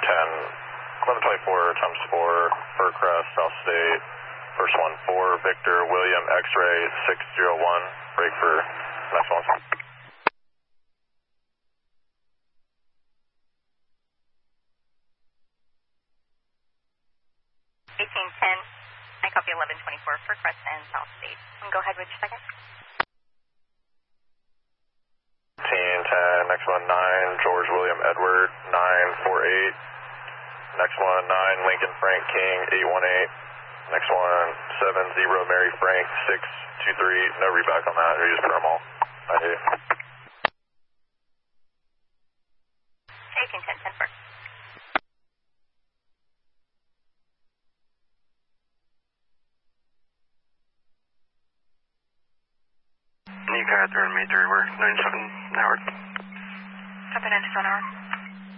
1124 times 4, Fircrest, South State. First one, 4, Victor, William, X-ray, 601, break for next one. 1810, I copy 1124 for Crest and South State. And go ahead with your second. 1810, next one, 9, George, William, Edward, 948. Next one, 9, Lincoln, Frank, King, 818. Next one, 70, Mary, Frank, 623. No reback on that, we just put them all. 1810, 10 first. You got 3 and me 3, we're 97 Howard. Copy 97 Howard.